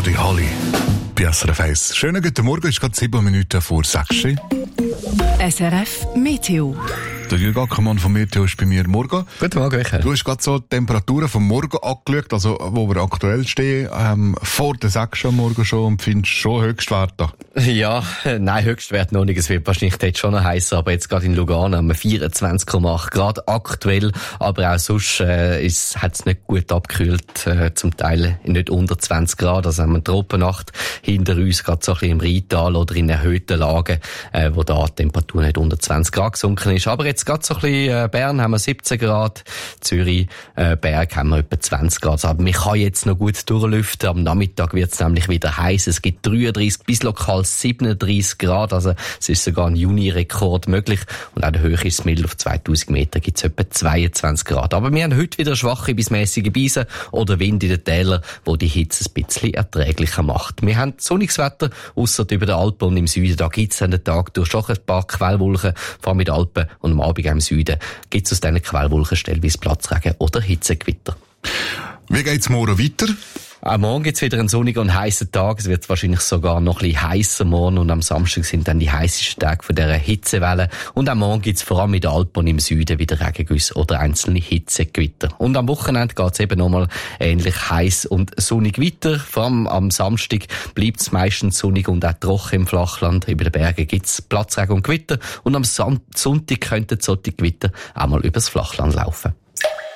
Buddy Holly. Bei SRF 1. Schönen guten Morgen, es ist gerade 7 Minuten vor 6. SRF Meteo. Der Jürg Ackermann von Meteo ist bei mir. Morgen. Guten Morgen, Michael. Du hast gerade so die Temperaturen vom Morgen angeschaut, also wo wir aktuell stehen, vor der 6 am Morgen schon, und findest schon Höchstwerte. Ja, nein, Höchstwert noch nicht. Es wird wahrscheinlich jetzt schon noch heißer, aber jetzt gerade in Lugano haben wir 24,8 Grad aktuell, aber auch sonst hat es nicht gut abgekühlt, zum Teil nicht unter 20 Grad, also haben wir eine Tropennacht hinter uns, gerade so ein bisschen im Rheintal oder in erhöhten Lagen, wo da die Temperatur nicht unter 20 Grad gesunken ist. Aber jetzt gerade so ein bisschen Bern haben wir 17 Grad, Zürich, Berg haben wir etwa 20 Grad. Aber man kann jetzt noch gut durchlüften. Am Nachmittag wird es nämlich wieder heiß. Es gibt 33 bis lokal 37 Grad. Also es ist sogar ein Juni-Rekord möglich. Und auch der höchste Mild auf 2000 Meter gibt es etwa 22 Grad. Aber wir haben heute wieder schwache bis mäßige Biesen oder Wind in den Tälern, wo die Hitze ein bisschen erträglicher macht. Wir haben sonniges Wetter, ausser über den Alpen und im Süden. Da gibt es an den Tag durch schon ein paar Quellwolken, vor allem in den Alpen und am Abend im Süden gibt es aus diesen Quellwolken stellenweise Platzregen oder Hitzegewitter. Wie geht's morgen weiter? Auch morgen gibt es wieder einen sonnigen und heissen Tag. Es wird wahrscheinlich sogar noch ein bisschen heißer morgen. Und am Samstag sind dann die heißesten Tage von dieser Hitzewelle. Und auch morgen gibt es vor allem in den Alpen und im Süden wieder Regengüsse oder einzelne Hitzegewitter. Und am Wochenende geht es eben nochmal ähnlich heiß und sonnig weiter. Vor allem am Samstag bleibt es meistens sonnig und auch trocken im Flachland. Über den Bergen gibt es Platzregen und Gewitter. Und am Sonntag könnten solche Gewitter auch mal übers Flachland laufen.